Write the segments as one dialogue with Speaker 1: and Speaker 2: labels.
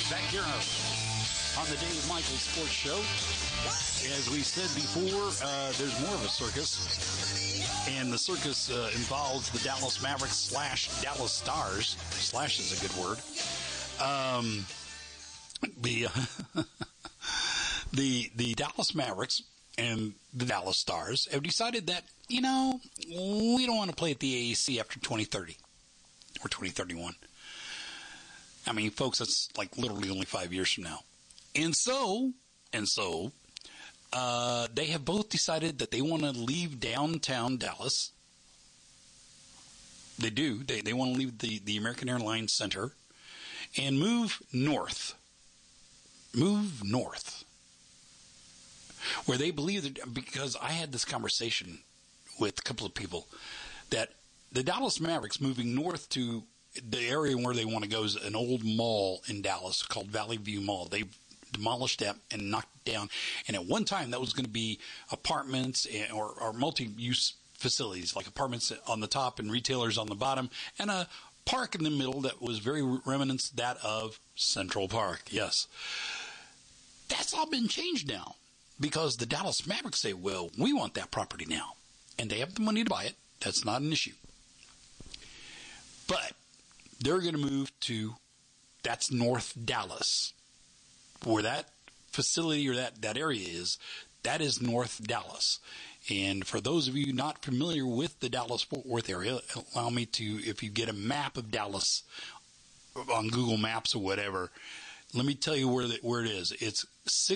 Speaker 1: right, back here on the Dave Michaels Sports Show. As we said before, there's more of a circus, and the circus involves the Dallas Mavericks / Dallas Stars. Slash is a good word. The Dallas Mavericks and the Dallas Stars have decided that, we don't want to play at the AAC after 2030 or 2031. I mean, folks, that's like literally only 5 years from now. And so, they have both decided that they want to leave downtown Dallas. They do. They want to leave the American Airlines Center and move north. Where they believe that, because I had this conversation with a couple of people, that the Dallas Mavericks moving north to the area where they want to go is an old mall in Dallas called Valley View Mall. They demolished that and knocked it down. And at one time, that was going to be apartments or multi-use facilities, like apartments on the top and retailers on the bottom, and a park in the middle that was very reminiscent that of Central Park. Yes. That's all been changed now because the Dallas Mavericks say, well, we want that property now. And they have the money to buy it. That's not an issue. But they're going to move to, that's North Dallas. Where that facility or that area is, that is North Dallas. And for those of you not familiar with the Dallas-Fort Worth area, allow me to, if you get a map of Dallas on Google Maps or whatever, let me tell you where it is. It's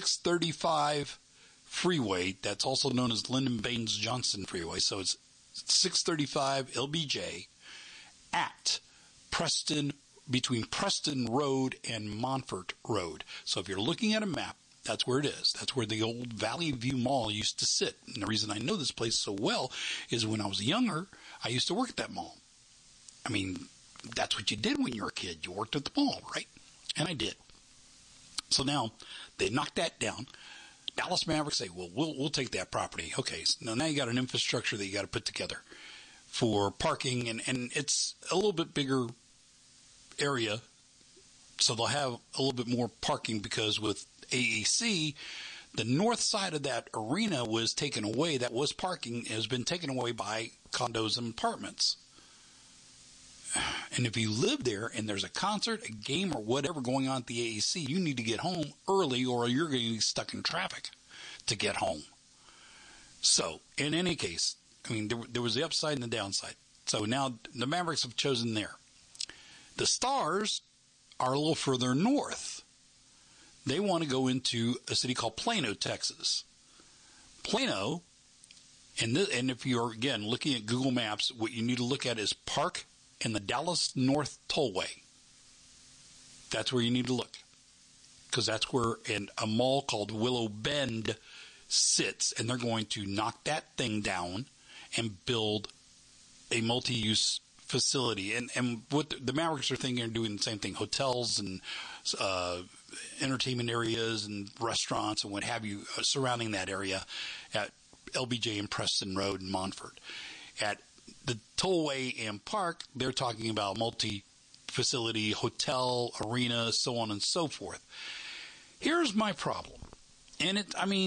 Speaker 1: 635 Freeway. That's also known as Lyndon Baines Johnson Freeway. So it's 635 LBJ at Preston, between Preston Road and Montfort Road. So if you're looking at a map, that's where it is. That's where the old Valley View Mall used to sit. And the reason I know this place so well is when I was younger, I used to work at that mall. I mean, that's what you did when you were a kid. You worked at the mall, right? And I did. So now they knocked that down. Dallas Mavericks say, well, we'll take that property. Okay, so now you got an infrastructure that you got to put together for parking, and it's a little bit bigger area, so they'll have a little bit more parking because with AAC, the north side of that arena was taken away. That was parking, has been taken away by condos and apartments. And if you live there and there's a concert, a game, or whatever going on at the AAC, you need to get home early or you're going to be stuck in traffic to get home. So, in any case, I mean, there was the upside and the downside. So now the Mavericks have chosen there. The Stars are a little further north. They want to go into a city called Plano, Texas. Plano, and if you're, again, looking at Google Maps, what you need to look at is Park and the Dallas North Tollway. That's where you need to look. Because that's where a mall called Willow Bend sits, and they're going to knock that thing down and build a multi-use facility. And what the Mavericks are thinking of doing the same thing. Hotels and entertainment areas and restaurants and what have you surrounding that area at LBJ and Preston Road and Montfort. At the Tollway and Park, they're talking about multi-facility, hotel, arena, so on and so forth. Here's my problem. And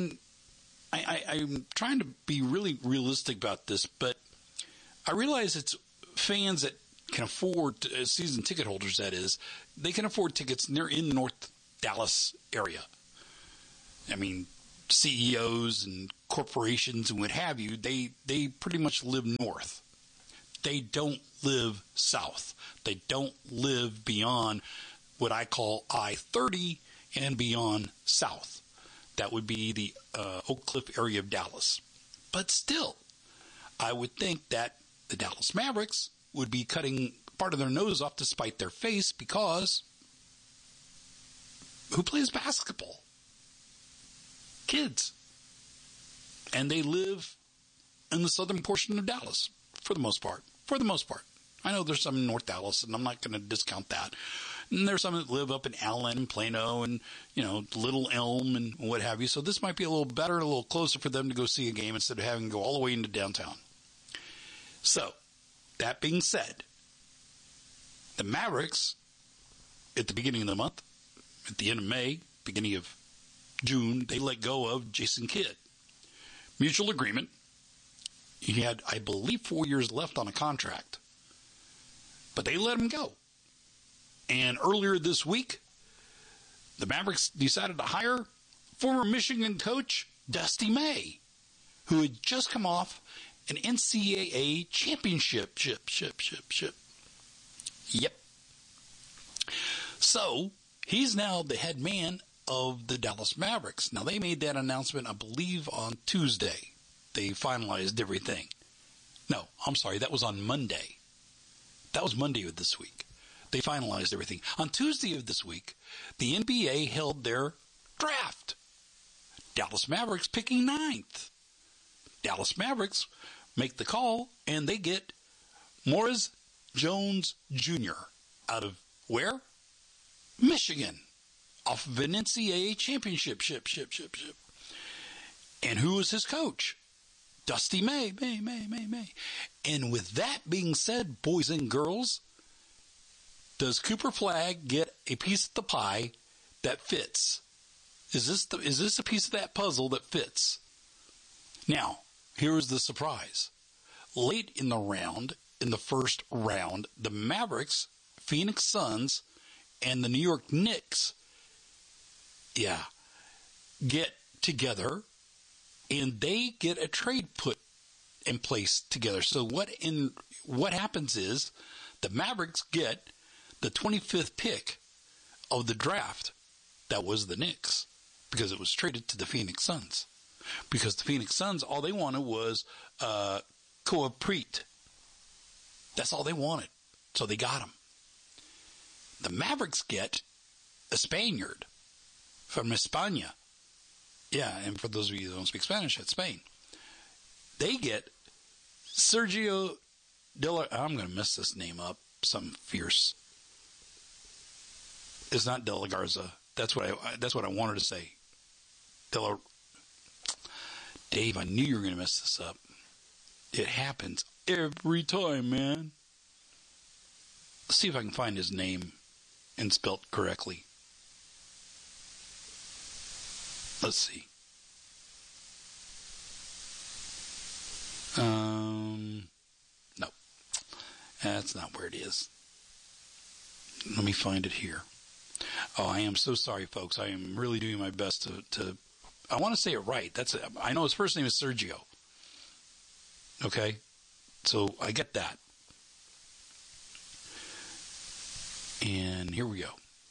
Speaker 1: I'm trying to be really realistic about this, but I realize it's fans that can afford, season ticket holders that is, they can afford tickets in the North Dallas area. I mean, CEOs and corporations and what have you, they pretty much live north. They don't live south. They don't live beyond what I call I-30 and beyond south. That would be the Oak Cliff area of Dallas. But still, I would think that the Dallas Mavericks would be cutting part of their nose off to spite their face because who plays basketball? Kids. And they live in the southern portion of Dallas for the most part. For the most part. I know there's some in North Dallas, and I'm not going to discount that. And there's some that live up in Allen and Plano and, Little Elm and what have you. So this might be a little better, a little closer for them to go see a game instead of having to go all the way into downtown. So, that being said, the Mavericks, at the beginning of the month, at the end of May, beginning of June, they let go of Jason Kidd. Mutual agreement. He had, I believe, 4 years left on a contract. But they let him go. And earlier this week, the Mavericks decided to hire former Michigan coach Dusty May, who had just come off an NCAA championship. Yep. So, he's now the head man of the Dallas Mavericks. Now, they made that announcement, I believe, on Tuesday. They finalized everything. No, I'm sorry, that was on Monday. That was Monday of this week. They finalized everything. On Tuesday of this week, the NBA held their draft. Dallas Mavericks picking 9th. Dallas Mavericks make the call, and they get Morris Jones Jr. out of where? Michigan. Off of an NCAA championship. And who was his coach? Dusty May. And with that being said, boys and girls, does Cooper Flagg get a piece of the pie that fits? Is this a piece of that puzzle that fits? Now, here is the surprise. Late in the first round, the Mavericks, Phoenix Suns, and the New York Knicks, get together, and they get a trade put in place together. So what happens is the Mavericks get the 25th pick of the draft. That was the Knicks, because it was traded to the Phoenix Suns. Because the Phoenix Suns, all they wanted was Koa Preet. That's all they wanted. So they got him. The Mavericks get a Spaniard from España. Yeah, and for those of you who don't speak Spanish, it's Spain. They get Sergio I'm going to mess this name up. Something fierce. It's not De La Garza. That's what I wanted to say. Dave, I knew you were going to mess this up. It happens every time, man. Let's see if I can find his name and spelt correctly. Let's see. No. That's not where it is. Let me find it here. Oh, I am so sorry, folks. I am really doing my best to I want to say it right. I know his first name is Sergio. Okay? So I get that. And here we go.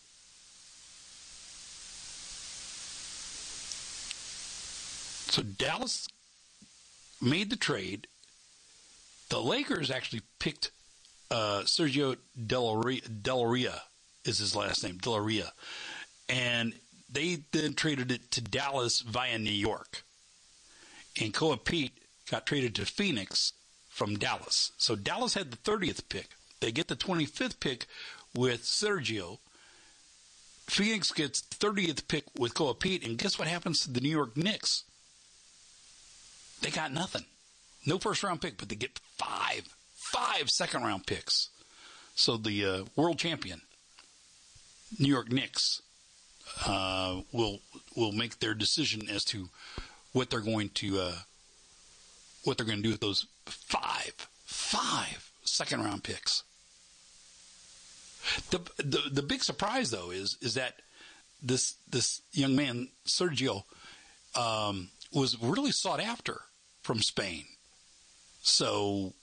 Speaker 1: So Dallas made the trade. The Lakers actually picked Sergio Delaria is his last name, Delaria. And they then traded it to Dallas via New York. And Koa Pete got traded to Phoenix from Dallas. So Dallas had the 30th pick. They get the 25th pick with Sergio. Phoenix gets the 30th pick with Koa Pete. And guess what happens to the New York Knicks? They got nothing. No first-round pick, but they get five second-round picks. So the world champion, New York Knicks, will make their decision as to what they're going to do with those five second-round picks. The big surprise though is that this young man Sergio was really sought after from Spain. So,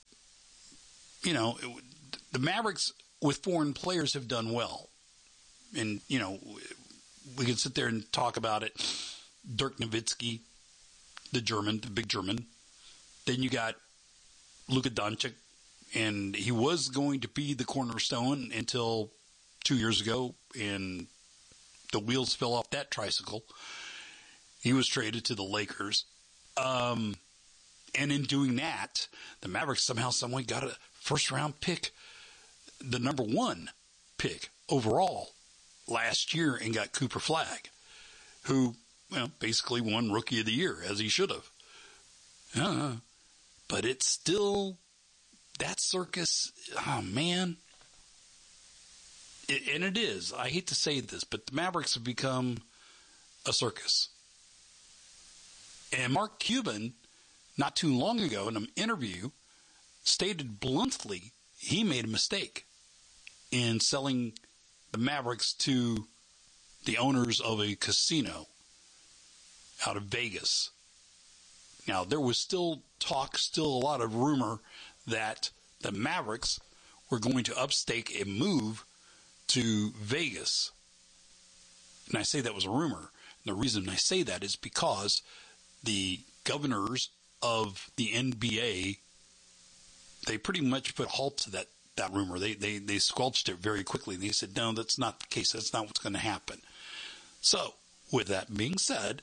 Speaker 1: the Mavericks with foreign players have done well. And, we can sit there and talk about it. Dirk Nowitzki, the big German. Then you got Luka Doncic, and he was going to be the cornerstone until 2 years ago, and the wheels fell off that tricycle. He was traded to the Lakers. And in doing that, the Mavericks somehow, someway got a first-round pick, the number 1 pick overall last year, and got Cooper Flagg, who, basically won Rookie of the Year, as he should have. But it's still, that circus, oh man, And it is. I hate to say this, but the Mavericks have become a circus. And Mark Cuban, not too long ago in an interview, stated bluntly he made a mistake in selling the Mavericks to the owners of a casino out of Vegas. Now, there was still talk, still a lot of rumor that the Mavericks were going to upstake a move to Vegas. And I say that was a rumor. And the reason I say that is because the governors of the NBA, they pretty much put a halt to that rumor. They squelched it very quickly. They said, no, that's not the case. That's not what's going to happen. So, with that being said,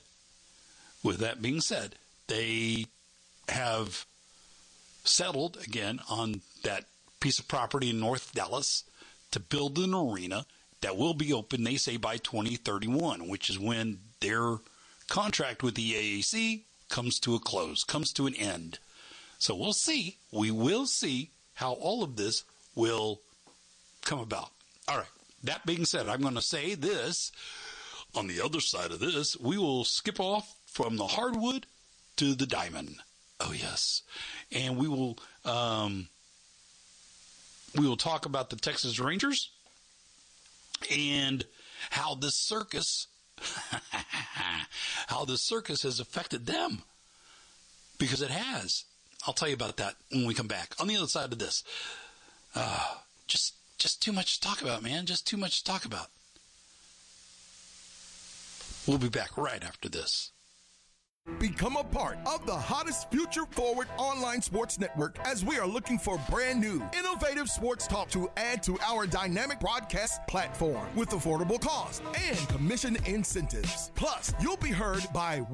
Speaker 1: they have settled again on that piece of property in North Dallas to build an arena that will be open, they say, by 2031, which is when their contract with the AAC comes to a close, comes to an end. So we'll see. We will see how all of this will come about. All right. That being said, I'm going to say this. On the other side of this, we will skip off from the hardwood to the diamond. Oh, yes. And we will talk about the Texas Rangers and how this circus has affected them, because it has. I'll tell you about that when we come back. On the other side of this, just too much to talk about, man. Just too much to talk about. We'll be back right after this.
Speaker 2: Become a part of the hottest future-forward online sports network as we are looking for brand new, innovative sports talk to add to our dynamic broadcast platform with affordable cost and commission incentives. Plus, you'll be heard by